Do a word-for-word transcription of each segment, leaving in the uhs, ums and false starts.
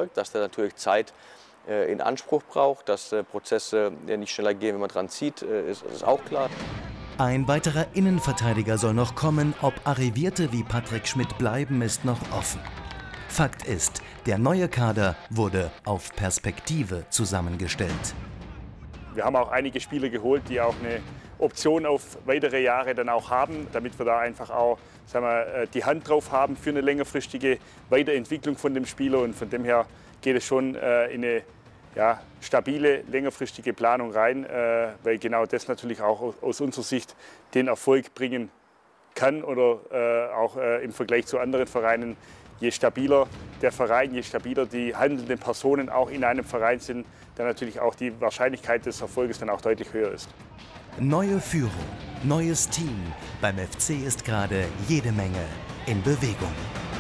Erfolg, dass der natürlich Zeit in Anspruch braucht, dass Prozesse nicht schneller gehen, wenn man dran zieht, ist, ist auch klar. Ein weiterer Innenverteidiger soll noch kommen. Ob Arrivierte wie Patrick Schmidt bleiben, ist noch offen. Fakt ist, der neue Kader wurde auf Perspektive zusammengestellt. Wir haben auch einige Spieler geholt, die auch eine Option auf weitere Jahre dann auch haben, damit wir da einfach auch, sagen wir, die Hand drauf haben für eine längerfristige Weiterentwicklung von dem Spieler. Und von dem her geht es schon äh, in eine ja, stabile, längerfristige Planung rein, äh, weil genau das natürlich auch aus unserer Sicht den Erfolg bringen kann oder äh, auch äh, im Vergleich zu anderen Vereinen. Je stabiler der Verein, je stabiler die handelnden Personen auch in einem Verein sind, dann natürlich auch die Wahrscheinlichkeit des Erfolges dann auch deutlich höher ist. Neue Führung, neues Team. Beim F C ist gerade jede Menge in Bewegung.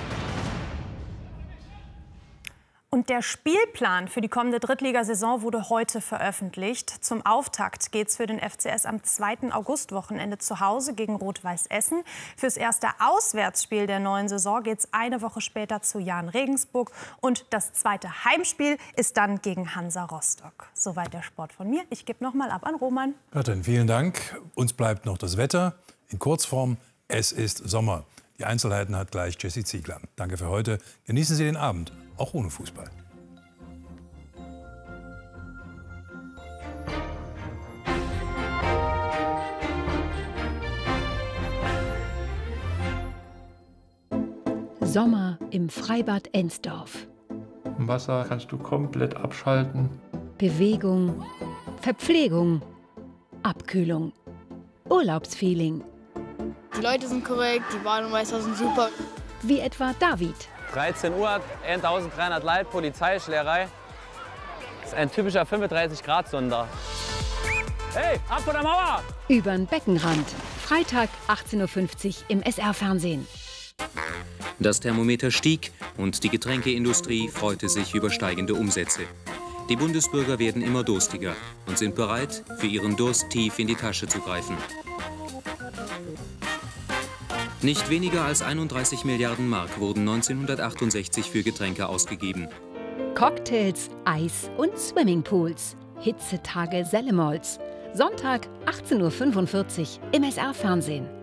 Und der Spielplan für die kommende Drittligasaison wurde heute veröffentlicht. Zum Auftakt geht es für den F C S am zweiten August-Wochenende zu Hause gegen Rot-Weiß Essen. Fürs erste Auswärtsspiel der neuen Saison geht es eine Woche später zu Jahn Regensburg. Und das zweite Heimspiel ist dann gegen Hansa Rostock. Soweit der Sport von mir. Ich gebe noch mal ab an Roman. Katrin, vielen Dank. Uns bleibt noch das Wetter. In Kurzform, es ist Sommer. Die Einzelheiten hat gleich Jessie Ziegler. Danke für heute. Genießen Sie den Abend, auch ohne Fußball. Sommer im Freibad Ensdorf. Im Wasser kannst du komplett abschalten. Bewegung, Verpflegung, Abkühlung, Urlaubsfeeling. Die Leute sind korrekt, die Bademeister sind super. Wie etwa David. dreizehn Uhr, eintausenddreihundert Leute, Polizeischlägerei. Das ist ein typischer fünfunddreißig Grad Sonder. Hey, ab von der Mauer! Übern Beckenrand. Freitag achtzehn Uhr fünfzig im S R-Fernsehen. Das Thermometer stieg und die Getränkeindustrie freute sich über steigende Umsätze. Die Bundesbürger werden immer durstiger und sind bereit, für ihren Durst tief in die Tasche zu greifen. Nicht weniger als einunddreißig Milliarden Mark wurden neunzehnhundertachtundsechzig für Getränke ausgegeben. Cocktails, Eis und Swimmingpools. Hitzetage Sellemols. Sonntag achtzehn Uhr fünfundvierzig im S R-Fernsehen.